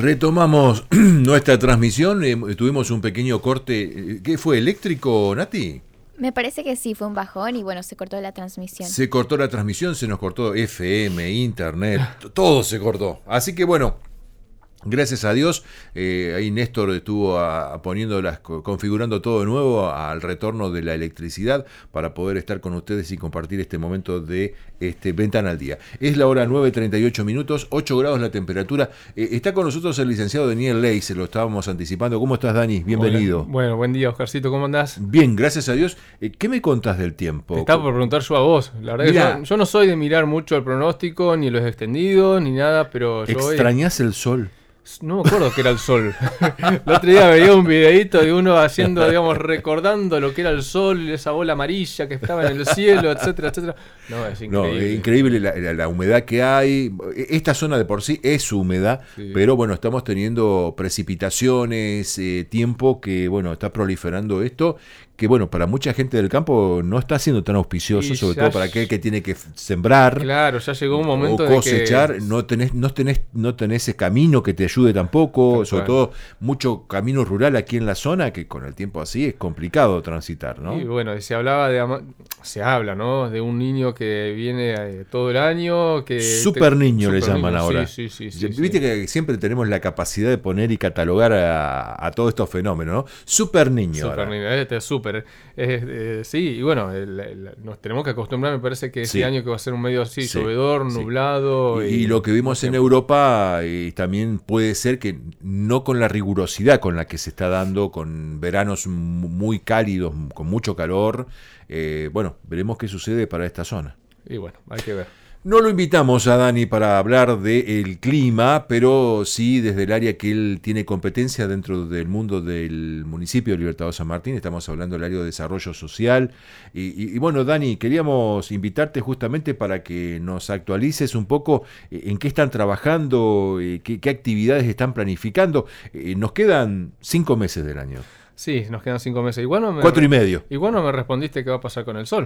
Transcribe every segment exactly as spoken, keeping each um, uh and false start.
Retomamos nuestra transmisión, eh, tuvimos un pequeño corte. ¿Qué fue, eléctrico, Nati? Me parece que sí, fue un bajón y bueno, se cortó la transmisión. Se cortó la transmisión, se nos cortó F M, internet, todo se cortó. Así que bueno, gracias a Dios, eh, ahí Néstor estuvo a, a poniendo las, configurando todo de nuevo al retorno de la electricidad para poder estar con ustedes y compartir este momento de este Ventana al Día. Es la hora nueve treinta y ocho minutos, ocho grados la temperatura. Eh, está con nosotros el licenciado Daniel Ley, se lo estábamos anticipando. ¿Cómo estás, Dani? Bienvenido. Hola. Bueno, buen día, Oscarcito, ¿cómo andás? Bien, gracias a Dios. Eh, ¿Qué me contás del tiempo? Te estaba por preguntar yo a vos. La verdad Mirá, que yo, yo no soy de mirar mucho el pronóstico, ni los extendidos, ni nada, pero yo hoy... ¿Extrañás el sol? No me acuerdo que era el sol. El otro día veía un videíto de uno haciendo, digamos, recordando lo que era el sol, esa bola amarilla que estaba en el cielo, etcétera, etcétera. No, es increíble. No, es increíble la, la, la humedad que hay. Esta zona de por sí es húmeda, sí. Pero bueno, estamos teniendo precipitaciones, eh, tiempo que, bueno, está proliferando esto, que bueno, para mucha gente del campo no está siendo tan auspicioso, y sobre todo para aquel que tiene que sembrar. Claro, ya llegó un momento o cosechar, de que... no tenés, no tenés, no tenés ese camino que te ayude tampoco, Tal sobre cual. Todo mucho camino rural aquí en la zona, que con el tiempo así es complicado transitar, ¿no? Y bueno, se hablaba de, se habla, ¿no? De un niño que viene eh, todo el año, que... Super niño te, le super llaman niño. ahora. Sí, sí, sí, sí, Viste sí. que siempre tenemos la capacidad de poner y catalogar a, a todos estos fenómenos, ¿no? Super niño. Super ahora. niño, este es súper. Eh, eh, sí, y bueno, el, el, nos tenemos que acostumbrar, me parece que este sí. año que va a ser un medio así, sí. llovedor, sí. nublado. Y, y, y lo que vimos en Europa eh, también puede ser que no con la rigurosidad con la que se está dando, con veranos muy cálidos, con mucho calor. Eh, bueno, veremos qué sucede para esta zona. Y bueno, hay que ver. No lo invitamos a Dani para hablar del clima, pero sí desde el área que él tiene competencia dentro del mundo del municipio de Libertador San Martín. Estamos hablando del área de desarrollo social. Y, y, y bueno, Dani, queríamos invitarte justamente para que nos actualices un poco en qué están trabajando, qué, qué actividades están planificando. Nos quedan cinco meses del año. Sí, nos quedan cinco meses. Igual no me, Cuatro y medio. Igual no me respondiste qué va a pasar con el sol.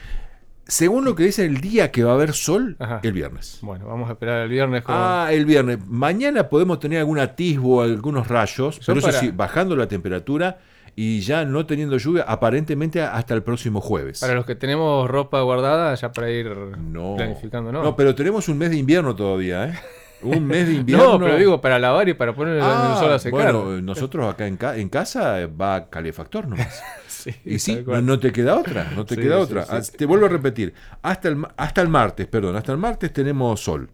Según lo que dice el día que va a haber sol, Ajá. el viernes. Bueno, vamos a esperar el viernes. Con... Ah, el viernes. Mañana podemos tener algún atisbo, algunos rayos, Yo pero para... eso sí, bajando la temperatura y ya no teniendo lluvia, aparentemente hasta el próximo jueves. Para los que tenemos ropa guardada, ya para ir no. planificando, ¿no? No, pero tenemos un mes de invierno todavía, ¿eh? Un mes de invierno. No, pero digo, para lavar y para poner ah, en el sol a secar. Bueno, nosotros acá en, ca en casa va calefactor nomás. sí, y sí, no, no te queda otra, no te sí, queda sí, otra. Sí, sí. Te vuelvo a repetir, hasta el, hasta el martes, perdón, hasta el martes tenemos sol.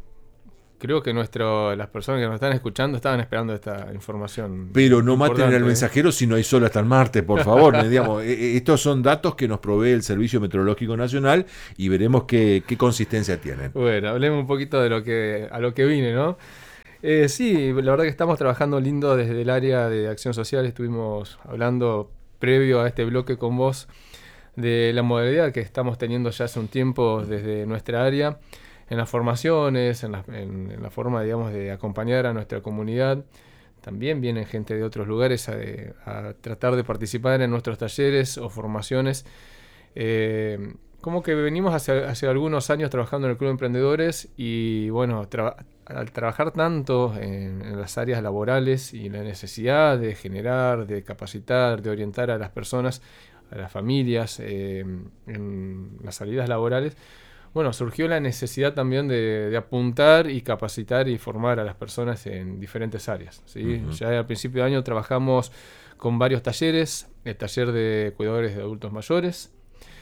Creo que nuestro, las personas que nos están escuchando estaban esperando esta información. Pero no maten al mensajero si no hay sol hasta el martes, por favor. digamos, estos son datos que nos provee el Servicio Meteorológico Nacional y veremos qué, qué consistencia tienen. Bueno, hablemos un poquito de lo que a lo que vine, ¿no? Eh, sí, la verdad que estamos trabajando lindo desde el área de acción social. Estuvimos hablando previo a este bloque con vos de la modalidad que estamos teniendo ya hace un tiempo desde nuestra área. En las formaciones, en la, en, en la forma, digamos, de acompañar a nuestra comunidad. También vienen gente de otros lugares a, de, a tratar de participar en nuestros talleres o formaciones. Eh, como que venimos hace, hace algunos años trabajando en el Club de Emprendedores y, bueno, tra al trabajar tanto en, en las áreas laborales y la necesidad de generar, de capacitar, de orientar a las personas, a las familias eh, en las salidas laborales, bueno, surgió la necesidad también de, de apuntar y capacitar y formar a las personas en diferentes áreas, ¿sí? Uh-huh. Ya al principio de año trabajamos con varios talleres, el taller de cuidadores de adultos mayores,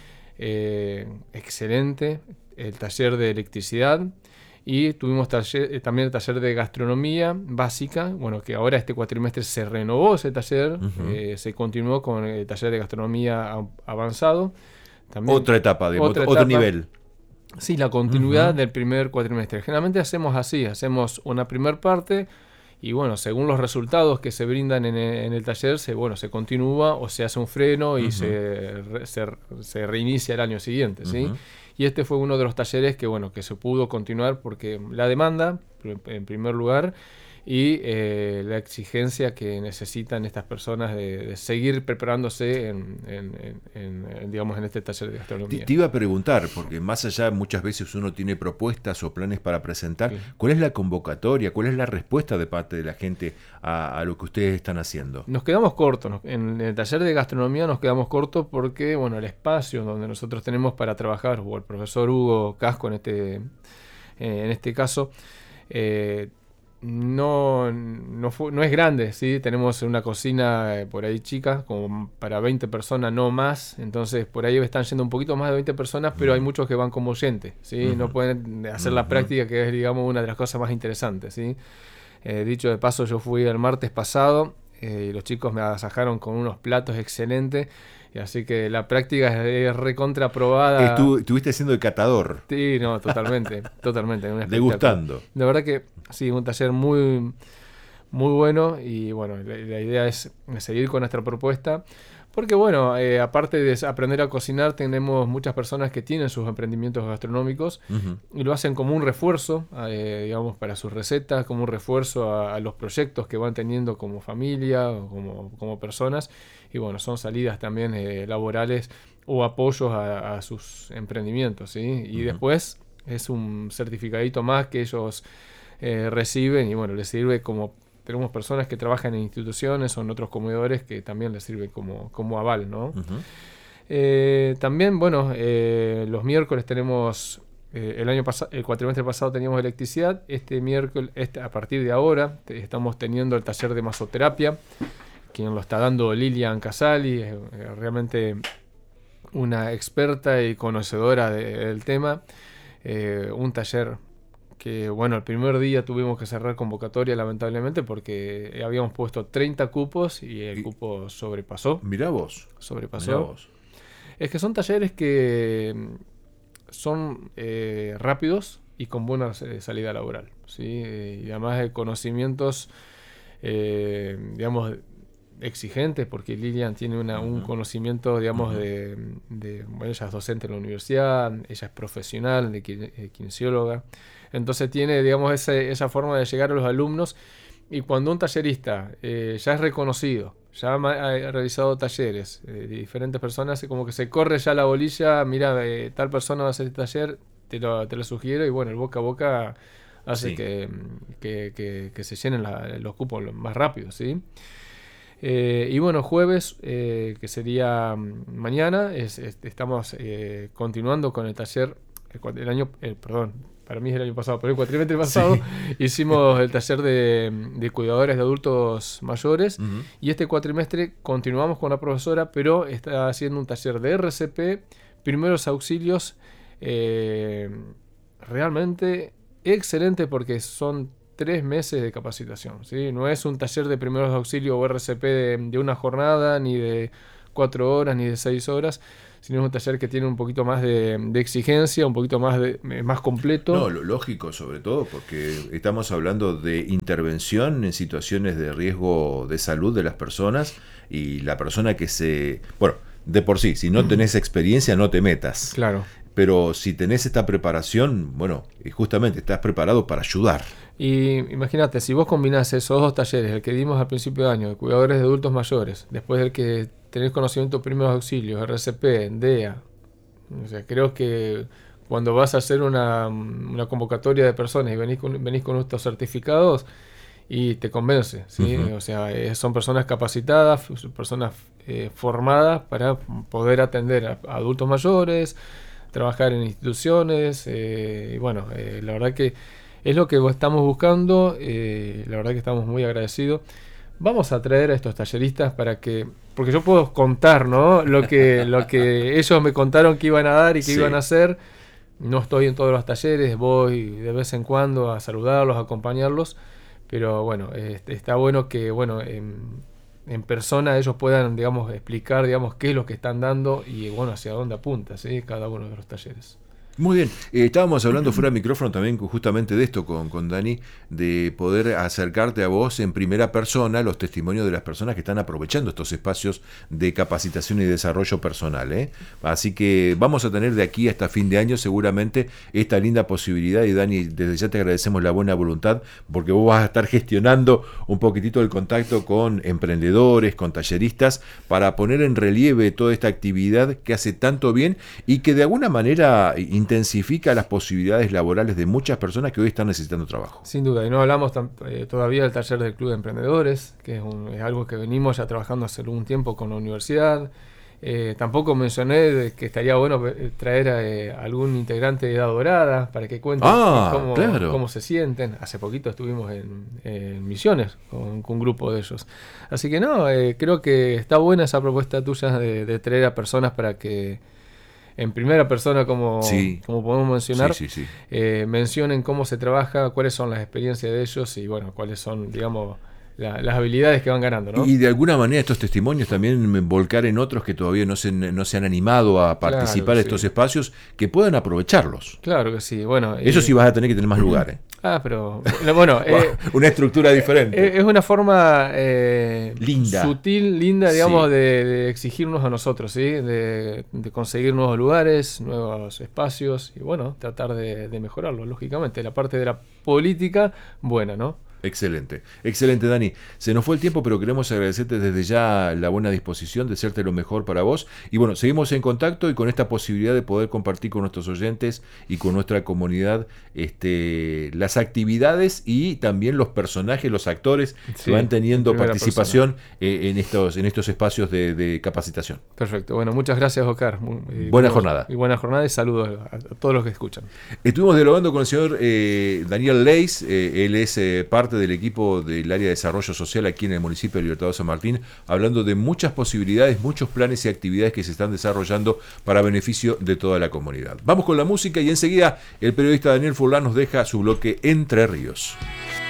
eh, excelente, el taller de electricidad y tuvimos taller, también el taller de gastronomía básica, bueno, que ahora este cuatrimestre se renovó ese taller, uh-huh. eh, se continuó con el taller de gastronomía avanzado. También, otra etapa, digamos, otra otro etapa, nivel. Sí, la continuidad uh-huh. del primer cuatrimestre. Generalmente hacemos así, hacemos una primer parte y bueno, según los resultados que se brindan en el, en el taller, se, bueno, se continúa o se hace un freno y uh-huh. se, se, se reinicia el año siguiente, ¿sí? Uh-huh. Y este fue uno de los talleres que, bueno, que se pudo continuar porque la demanda, en primer lugar, y eh, la exigencia que necesitan estas personas de, de seguir preparándose en, en, en, en, digamos, en este taller de gastronomía. Te, te iba a preguntar, porque más allá muchas veces uno tiene propuestas o planes para presentar, sí. ¿Cuál es la convocatoria, cuál es la respuesta de parte de la gente a, a lo que ustedes están haciendo? Nos quedamos cortos, en el taller de gastronomía nos quedamos cortos porque, bueno, el espacio donde nosotros tenemos para trabajar, o el profesor Hugo Casco en este, eh, en este caso, eh, No, no, fue, no es grande, ¿sí? Tenemos una cocina eh, por ahí chica, como para veinte personas, no más. Entonces, por ahí están yendo un poquito más de veinte personas, pero uh-huh. hay muchos que van como oyentes, ¿sí? Uh-huh. No pueden hacer uh-huh. la práctica, que es, digamos, una de las cosas más interesantes, ¿sí? Eh, dicho de paso, yo fui el martes pasado eh, y los chicos me agasajaron con unos platos excelentes. Y así que la práctica es recontraprobada. Estuvo, estuviste siendo el catador. Sí, no, totalmente, totalmente. Degustando. La verdad que sí, un taller muy, muy bueno y bueno, la, la idea es seguir con nuestra propuesta. Porque bueno, eh, aparte de aprender a cocinar, tenemos muchas personas que tienen sus emprendimientos gastronómicos uh-huh. y lo hacen como un refuerzo, eh, digamos, para sus recetas, como un refuerzo a, a los proyectos que van teniendo como familia o como, como personas. Y bueno, son salidas también eh, laborales o apoyos a, a sus emprendimientos, ¿sí? Y uh-huh. después es un certificadito más que ellos eh, reciben y bueno, les sirve como... Tenemos personas que trabajan en instituciones o en otros comedores que también les sirve como, como aval, ¿no? Uh-huh. Eh, también, bueno, eh, los miércoles tenemos... Eh, el año pasado, el cuatrimestre pasado teníamos electricidad. Este miércoles, este, a partir de ahora, te, estamos teniendo el taller de masoterapia, quien lo está dando Lilian Casali, es eh, realmente una experta y conocedora de, del tema. Eh, un taller que, bueno, el primer día tuvimos que cerrar convocatoria, lamentablemente, porque habíamos puesto treinta cupos y el y, cupo sobrepasó. Mirá vos. Sobrepasó. Mirá vos. Es que son talleres que son eh, rápidos y con buena eh, salida laboral, ¿sí? Y además de conocimientos, eh, digamos, exigentes, porque Lilian tiene una, uh-huh. un conocimiento, digamos, uh-huh. de, de... Bueno, ella es docente en la universidad, ella es profesional, de kinesióloga. Entonces tiene, digamos, ese, esa forma de llegar a los alumnos. Y cuando un tallerista eh, ya es reconocido, ya ha realizado talleres eh, de diferentes personas, como que se corre ya la bolilla, mira, eh, tal persona va a hacer este taller, te lo, te lo sugiero, y bueno, el boca a boca hace sí. que, que, que, que se llenen la, los cupos más rápido, ¿sí? Eh, y bueno, jueves, eh, que sería mañana, es, es, estamos eh, continuando con el taller, el, el año, el, perdón, para mí es el año pasado, pero el cuatrimestre pasado sí. hicimos el taller de, de cuidadores de adultos mayores uh-huh. y este cuatrimestre continuamos con la profesora, pero está haciendo un taller de R C P, primeros auxilios, eh, realmente excelente porque son tres meses de capacitación, ¿sí? No es un taller de primeros auxilios o R C P de, de una jornada, ni de cuatro horas, ni de seis horas, sino es un taller que tiene un poquito más de, de exigencia, un poquito más, de, más completo. No, lo lógico sobre todo, porque estamos hablando de intervención en situaciones de riesgo de salud de las personas, y la persona que se... Bueno, de por sí, si no tenés experiencia no te metas. Claro. Pero si tenés esta preparación, bueno, justamente estás preparado para ayudar. Y imagínate, si vos combinás esos dos talleres, el que dimos al principio de año, de cuidadores de adultos mayores, después del que tenés conocimiento de primeros auxilios, R C P, D E A, o sea, creo que cuando vas a hacer una, una convocatoria de personas y venís con, venís con estos certificados y te convence, ¿sí? Uh-huh. O sea, eh, son personas capacitadas, personas eh, formadas para poder atender a, a adultos mayores, trabajar en instituciones, eh, y bueno, eh, la verdad que es lo que estamos buscando, eh, la verdad que estamos muy agradecidos. Vamos a traer a estos talleristas para que, porque yo puedo contar, ¿no? Lo que, lo que ellos me contaron que iban a dar y que sí. iban a hacer. No estoy en todos los talleres, voy de vez en cuando a saludarlos, a acompañarlos, pero bueno, eh, está bueno que, bueno, en, en persona ellos puedan, digamos, explicar, digamos, qué es lo que están dando y, bueno, hacia dónde apunta, ¿sí? Cada uno de los talleres. Muy bien, eh, estábamos hablando fuera de micrófono también justamente de esto con, con Dani, de poder acercarte a vos en primera persona los testimonios de las personas que están aprovechando estos espacios de capacitación y desarrollo personal, ¿eh? Así que vamos a tener de aquí hasta fin de año seguramente esta linda posibilidad, y Dani, desde ya te agradecemos la buena voluntad, porque vos vas a estar gestionando un poquitito el contacto con emprendedores, con talleristas, para poner en relieve toda esta actividad que hace tanto bien y que de alguna manera intensifica las posibilidades laborales de muchas personas que hoy están necesitando trabajo. Sin duda, y no hablamos tam- eh, todavía del taller del Club de Emprendedores, que es, un- es algo que venimos ya trabajando hace algún tiempo con la universidad. Eh, tampoco mencioné de que estaría bueno eh, traer a eh, algún integrante de Edad Dorada para que cuenten Ah, cómo, claro. cómo se sienten. Hace poquito estuvimos en, en Misiones con, con un grupo de ellos. Así que no, eh, creo que está buena esa propuesta tuya de, de traer a personas para que en primera persona, como, Sí. como podemos mencionar, Sí, sí, sí. eh, mencionen cómo se trabaja, cuáles son las experiencias de ellos y bueno, cuáles son, digamos, la- las habilidades que van ganando, ¿no? Y de alguna manera estos testimonios también volcar en otros que todavía no se, no se han animado a participar Claro, de sí. estos espacios, que puedan aprovecharlos. Claro que sí, bueno. Eso eh, sí vas a tener que tener más lugares. Ah, pero bueno, eh, Una estructura diferente. eh, es una forma eh, Linda. sutil, linda, digamos, Sí. de, de exigirnos a nosotros, ¿sí? De, de conseguir nuevos lugares, nuevos espacios y bueno, tratar de, de mejorarlo, lógicamente. La parte de la política, buena, ¿no? Excelente, excelente Dani. Se nos fue el tiempo, pero queremos agradecerte desde ya la buena disposición, desearte lo mejor para vos. Y bueno, seguimos en contacto y con esta posibilidad de poder compartir con nuestros oyentes y con nuestra comunidad este, las actividades y también los personajes, los actores Sí, que van teniendo en primera participación eh, en, estos, en estos espacios de, de capacitación. Perfecto. Bueno, muchas gracias, Oscar. Muy- y Buena bueno, jornada. Y buena jornada y saludos a, a todos los que escuchan. Estuvimos dialogando con el señor eh, Daniel Leis, eh, él es eh, parte del equipo del área de desarrollo social aquí en el municipio de Libertador San Martín, hablando de muchas posibilidades, muchos planes y actividades que se están desarrollando para beneficio de toda la comunidad. Vamos con la música y enseguida el periodista Daniel Furlan nos deja su bloque Entre Ríos.